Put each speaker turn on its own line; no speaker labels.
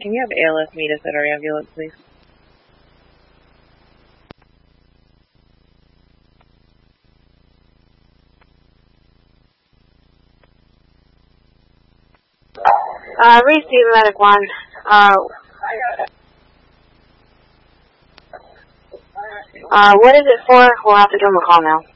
Can you have ALS meet us at our ambulance, please?
Receive medic 1. What is it for? We'll have to give him a call now.